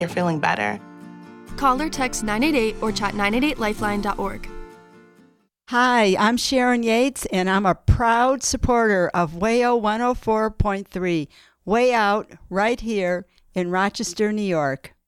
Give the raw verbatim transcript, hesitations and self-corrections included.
you're feeling better. Call or text nine eight eight or chat nine eight eight lifeline dot org. Hi, I'm Sharon Yates, and I'm a proud supporter of W A O one oh four point three, Way Out, right here in Rochester, New York.